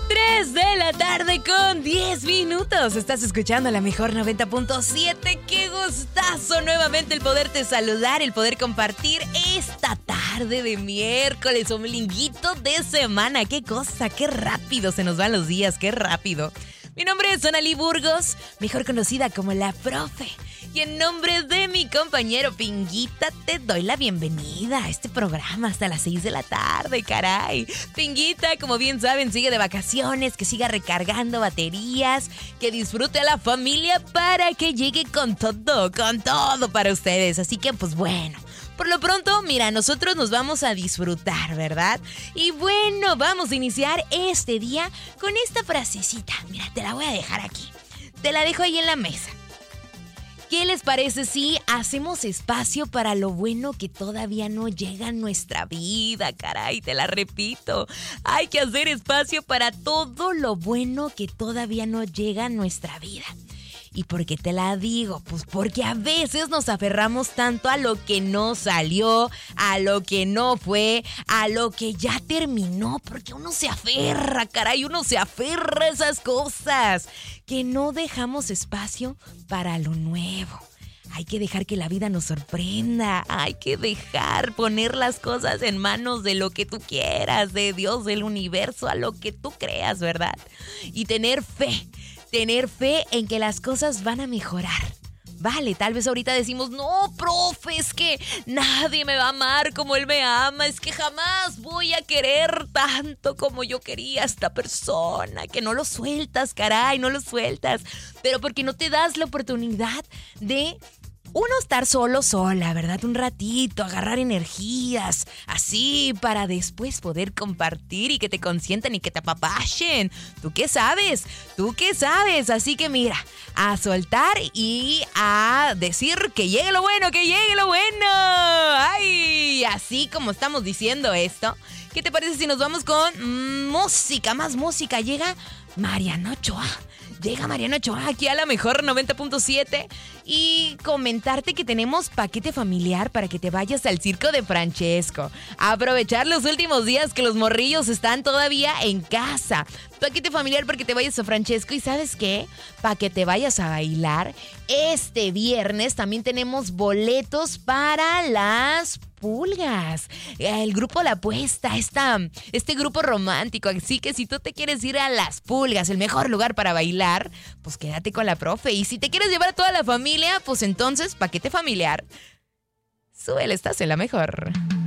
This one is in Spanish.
3 de la tarde con 10 minutos. Estás escuchando la mejor 90.7. ¡Qué gustazo! Nuevamente el poderte saludar, el poder compartir esta tarde de miércoles, ombliguito de semana. ¡Qué cosa! ¡Qué rápido se nos van los días! ¡Qué rápido! Mi nombre es Sonali Burgos, mejor conocida como La Profe. Y en nombre de mi compañero Pinguita, te doy la bienvenida a este programa hasta las 6 de la tarde, caray. Pinguita, como bien saben, sigue de vacaciones, que siga recargando baterías, que disfrute a la familia para que llegue con todo para ustedes. Así que, pues bueno, por lo pronto, mira, nosotros nos vamos a disfrutar, ¿verdad? Y bueno, vamos a iniciar este día con esta frasecita. Mira, te la voy a dejar aquí. Te la dejo ahí en la mesa. ¿Qué les parece si hacemos espacio para lo bueno que todavía no llega a nuestra vida? Caray, te la repito. Hay que hacer espacio para todo lo bueno que todavía no llega a nuestra vida. ¿Y por qué te la digo? Pues porque a veces nos aferramos tanto a lo que no salió, a lo que no fue, a lo que ya terminó. Porque uno se aferra, caray, uno se aferra a esas cosas. Que no dejamos espacio para lo nuevo. Hay que dejar que la vida nos sorprenda. Hay que dejar poner las cosas en manos de lo que tú quieras, de Dios, del universo, a lo que tú creas, ¿verdad? Y tener fe en que las cosas van a mejorar. Vale, tal vez ahorita decimos, no, profe, es que nadie me va a amar como él me ama, es que jamás voy a querer tanto como yo quería a esta persona, que no lo sueltas, caray, no lo sueltas, pero porque no te das la oportunidad de estar sola, ¿verdad? Un ratito, agarrar energías, así, para después poder compartir y que te consientan y que te apapachen. ¿Tú qué sabes? Así que mira, a soltar y a decir que llegue lo bueno, que llegue lo bueno. Ay, así como estamos diciendo esto, ¿qué te parece si nos vamos con música, más música? Llega Mariano Ochoa aquí a la mejor 90.7 y comentarte que tenemos paquete familiar para que te vayas al circo de Francesco. Aprovechar los últimos días que los morrillos están todavía en casa. Paquete familiar para que te vayas a Francesco y ¿sabes qué? Para que te vayas a bailar. Este viernes también tenemos boletos para las Pulgas, el grupo La Apuesta, este grupo romántico. Así que si tú te quieres ir a Las Pulgas, el mejor lugar para bailar, pues quédate con la profe. Y si te quieres llevar a toda la familia, pues entonces paquete familiar. Súbele, estás en la mejor.